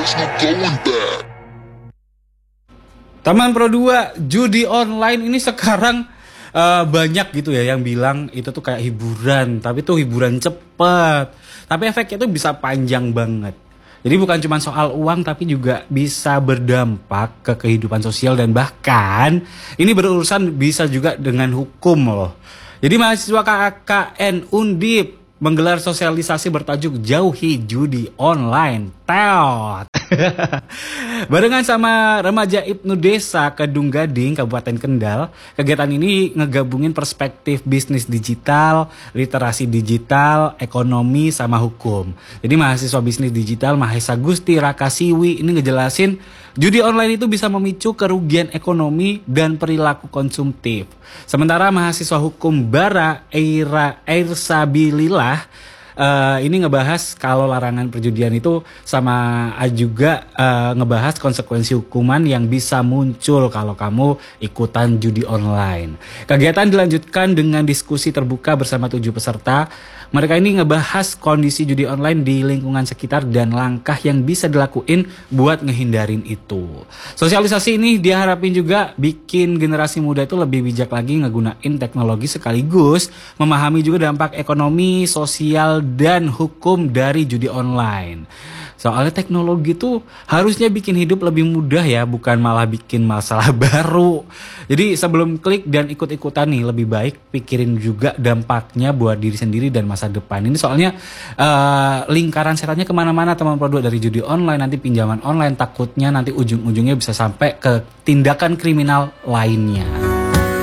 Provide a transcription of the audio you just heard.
Teman Pro 2, judi online ini sekarang banyak gitu ya yang bilang itu tuh kayak hiburan, tapi tuh hiburan cepet. Tapi efeknya tuh bisa panjang banget. Jadi bukan cuma soal uang tapi juga bisa berdampak ke kehidupan sosial dan bahkan ini berurusan bisa juga dengan hukum loh. Jadi mahasiswa KKN Undip menggelar sosialisasi bertajuk Jauhi Judi Online. Teot. Barengan sama remaja Ibnu Desa Kedung Gading, Kabupaten Kendal, kegiatan ini ngegabungin perspektif bisnis digital, literasi digital, ekonomi, sama hukum. Jadi mahasiswa bisnis digital Mahesa Gusti Rakasiwi ini ngejelasin judi online itu bisa memicu kerugian ekonomi dan perilaku konsumtif. Sementara mahasiswa hukum Bara Airsabilillah ini ngebahas kalau larangan perjudian itu sama juga ngebahas konsekuensi hukuman yang bisa muncul kalau kamu ikutan judi online. Kegiatan dilanjutkan dengan diskusi terbuka bersama 7 peserta. Mereka ini ngebahas kondisi judi online di lingkungan sekitar dan langkah yang bisa dilakuin buat ngehindarin itu. Sosialisasi ini diharapin juga bikin generasi muda itu lebih bijak lagi ngegunain teknologi sekaligus memahami juga dampak ekonomi, sosial, dan hukum dari judi online. Soalnya teknologi tuh harusnya bikin hidup lebih mudah ya, bukan malah bikin masalah baru. Jadi sebelum klik dan ikut-ikutan nih, lebih baik pikirin juga dampaknya buat diri sendiri dan masa depan. Ini soalnya lingkaran setannya kemana-mana teman produk, dari judi online, nanti pinjaman online, takutnya nanti ujung-ujungnya bisa sampai ke tindakan kriminal lainnya.